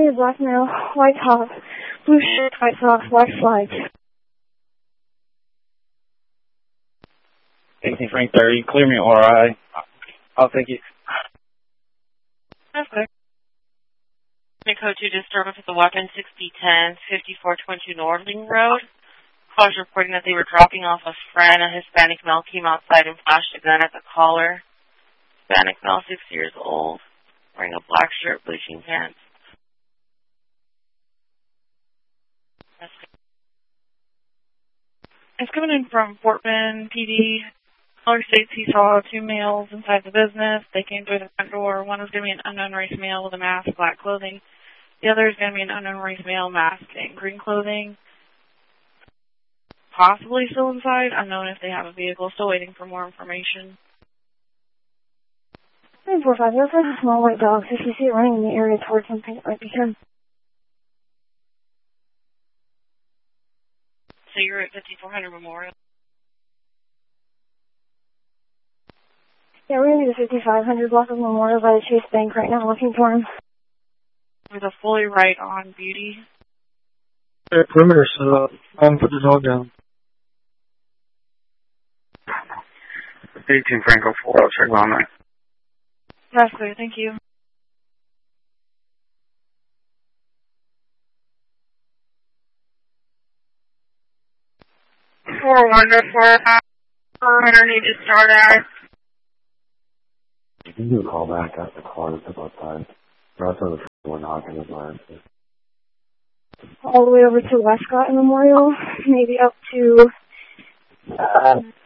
Interior black male, white top, blue shirt, white socks, black slides. 18 Frank 30, clear me RI. I'll take it. That's good. Code 2 disturbance with the weapon 6010, 5422 Nordling Road. Callers reporting that they were dropping off a friend. A Hispanic male came outside and flashed a gun at the caller. Hispanic male, 6 years old, wearing a black shirt, blue jean pants. That's good. It's coming in from Fort Bend PD. Caller states he saw 2 males inside the business. They came through the front door. One was going to be an unknown race male with a mask, black clothing. The other is going to be an unknown race male, masked in green clothing. Possibly still inside. Unknown if they have a vehicle. Still waiting for more information. 945, there's a small white dog. If you see it running in the area towards something, it might be him. So you're at 5400 Memorial? Yeah, we're going to be the 5500 block of Memorial by the Chase Bank right now, looking for him. With a fully right on Beauty. Yeah, perimeter set up. Put the dog down. 18 Franco 4, I'll check on that. That's clear, thank you. Need to start at. You can do a call back at the car that's outside. Or outside the door knocking as well. All the way over to Westcott and Memorial, maybe up to